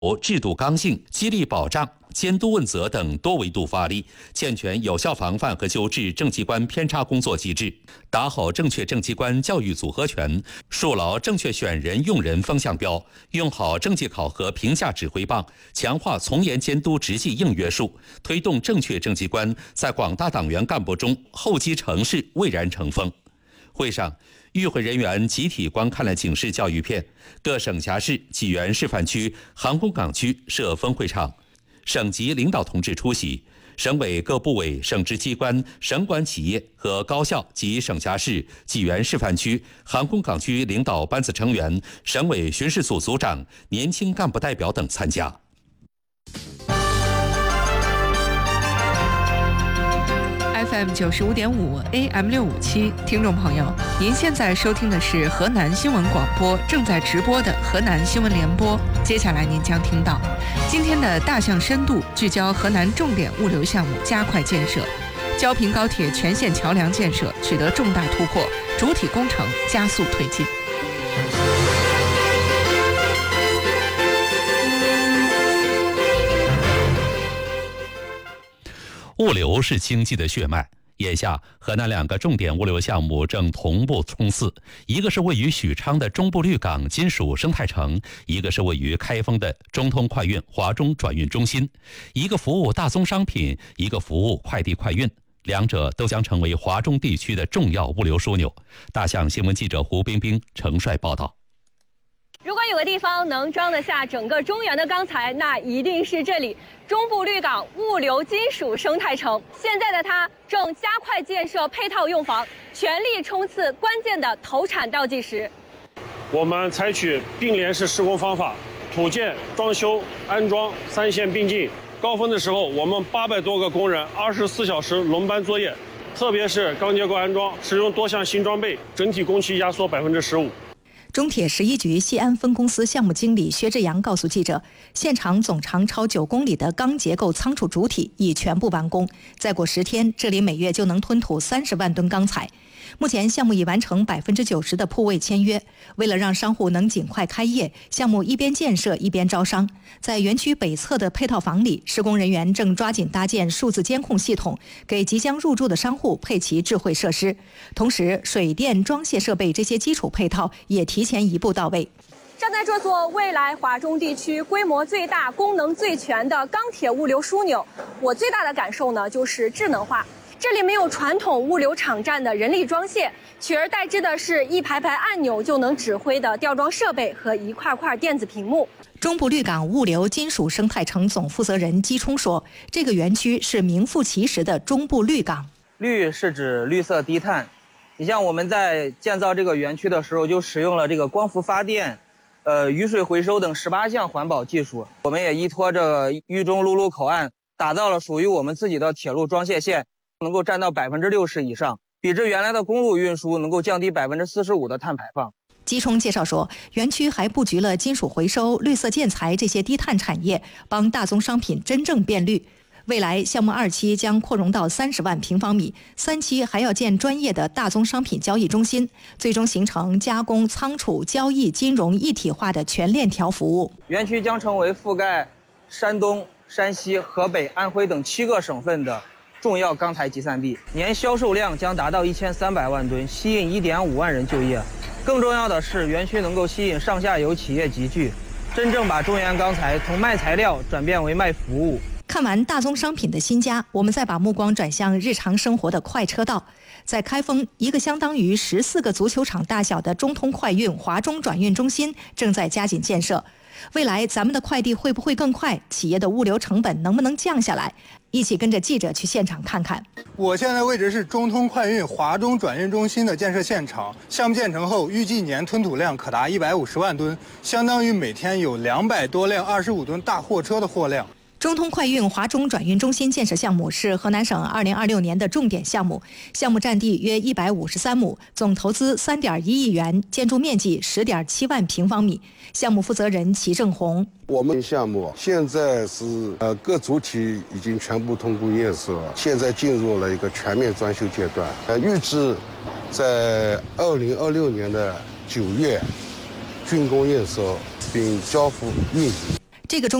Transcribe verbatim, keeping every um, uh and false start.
制度刚性、激励保障、监督问责等多维度发力，健全有效防范和纠治政绩观偏差工作机制，打好正确政绩观教育组合拳，树牢正确选人用人风向标，用好政绩考核评价指挥棒，强化从严监督执纪硬约束，推动正确政绩观在广大党员干部中厚积成势、蔚然成风。会上，与会人员集体观看了警示教育片，各省辖市、济源示范区、航空港区设分会场，省级领导同志出席，省委各部委、省直机关、省管企业和高校及省辖市、济源示范区、航空港区领导班子成员、省委巡视组组长、年轻干部代表等参加。 F M 九十五点五 A M 六五七，听众朋友，您现在收听的是河南新闻广播正在直播的河南新闻联播。接下来您将听到今天的大象深度聚焦河南重点物流项目加快建设，焦平高铁全线桥梁建设取得重大突破，主体工程加速推进。 物流是经济的血脉，眼下河南两个重点物流项目正同步冲刺，一个是位于许昌的中部绿港金属生态城，一个是位于开封的中通快运华中转运中心，一个服务大宗商品，一个服务快递快运，两者都将成为华中地区的重要物流枢纽。大象新闻记者胡冰冰、程帅报道。 如果有个地方能装得下整个中原的钢材，那一定是这里——中部绿港物流金属生态城。现在的它正加快建设配套用房，全力冲刺关键的投产倒计时。 我们采取并联式施工方法，土建、装修、安装三线并进。高峰的时候，我们八百多个工人二十四小时轮班作业，特别是钢结构安装，使用多项新装备，整体工期压缩百分之十五。 中铁十一局西安分公司项目经理薛志阳告诉记者，现场总长超九公里的钢结构仓储主体已全部完工，再过十天，这里每月就能吞吐三十万吨钢材。目前项目已完成百分之九十的铺位签约。为了让商户能尽快开业，项目一边建设一边招商。在园区北侧的配套房里，施工人员正抓紧搭建数字监控系统，给即将入住的商户配齐智慧设施。同时，水电、装卸设备这些基础配套也提前一步到位。 站在这座未来华中地区规模最大、功能最全的钢铁物流枢纽，我最大的感受呢，就是智能化。这里没有传统物流场站的人力装卸，取而代之的是一排排按钮就能指挥的吊装设备和一块块电子屏幕。 中部绿港物流金属生态城总负责人姬冲说，这个园区是名副其实的中部绿港。 绿是指绿色低碳，你像我们在建造这个园区的时候，就使用了这个光伏发电、呃雨水回收等十八项环保技术。我们也依托着渝中陆路口岸，打造了属于我们自己的铁路装卸线，能够占到百分之六十以上，比之原来的公路运输能够降低百分之四十五的碳排放。 姬冲介绍说，园区还布局了金属回收、绿色建材这些低碳产业，帮大宗商品真正变绿。未来项目二期将扩容到三十万平方米，三期还要建专业的大宗商品交易中心，最终形成加工、仓储、交易、金融一体化的全链条服务。 园区将成为覆盖山东、山西、河北、安徽等七个省份的重要钢材集散地，年销售量将达到一千三百万吨，吸引一点五万人就业。更重要的是，园区能够吸引上下游企业集聚，真正把中原钢材从卖材料转变为卖服务。 看完大宗商品的新家，我们再把目光转向日常生活的快车道。在开封，一个相当于十四个足球场大小的中通快运华中转运中心正在加紧建设。未来咱们的快递会不会更快？企业的物流成本能不能降下来？一起跟着记者去现场看看。 我现在位置是中通快运华中转运中心的建设现场，项目建成后，预计年吞吐量可达一百五十万吨，相当于每天有两百多辆二十五吨大货车的货量。 中通快运华中转运中心建设项目是河南省二零二六年的重点项目，项目占地约一百五十三亩，总投资三点一亿元，建筑面积十点七万平方米。项目负责人齐正红： 我们项目现在是呃各主体已经全部通过验收，现在进入了一个全面装修阶段，呃，预计在二零二六年的九月竣工验收并交付运营。 这个中